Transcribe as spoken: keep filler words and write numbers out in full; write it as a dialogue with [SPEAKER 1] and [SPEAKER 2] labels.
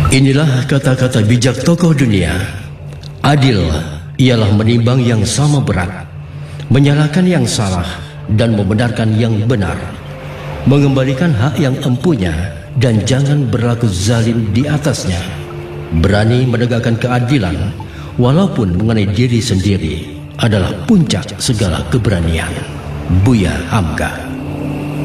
[SPEAKER 1] Inilah kata-kata bijak tokoh dunia. Adil ialah menimbang yang sama berat, menyalahkan yang salah dan membenarkan yang benar, mengembalikan hak yang empunya dan jangan berlaku zalim di atasnya, berani menegakkan keadilan walaupun mengenai diri sendiri adalah puncak segala keberanian. Buya Hamka.